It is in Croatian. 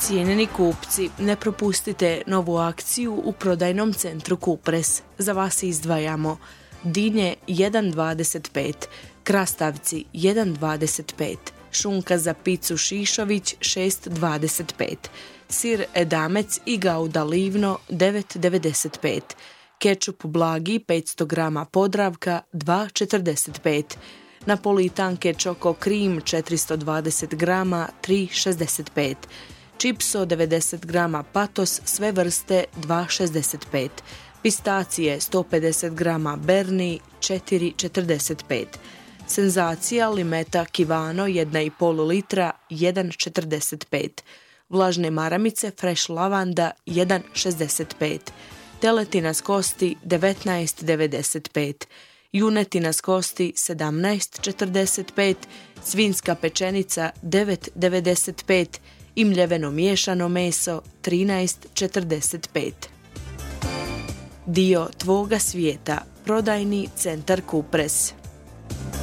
Cijenjeni kupci, ne propustite novu akciju u prodajnom centru Kupres. Za vas izdvajamo dinje 1,25, krastavci 1,25, šunka za picu Šišović 6,25, sir edamec i gauda livno 9,95, kečup blagi 500 grama Podravka 2,45, napolitanke Čoko Krim 420 grama 3,65, čipso 90 grama Patos sve vrste 2,65, pistacije 150 grama Berni 4,45, senzacija limeta Kivano 1,5 litra 1,45, vlažne maramice Fresh lavanda 1,65, teletina s kosti 19,95, junetina s kosti 17,45, svinjska pečenica 9,95 i mljeveno miješano meso 13,45. Dio tvoga svijeta, prodajni centar Kupres.